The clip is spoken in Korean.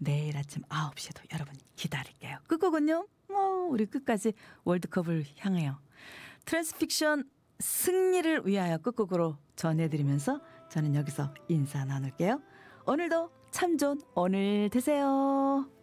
내일 아침 9시에도 여러분 기다릴게요. 끝곡은요. 우리 끝까지 월드컵을 향해요. 트랜스픽션 승리를 위하여 끝곡으로 전해드리면서 저는 여기서 인사 나눌게요. 오늘도 참 좋은 오늘 되세요.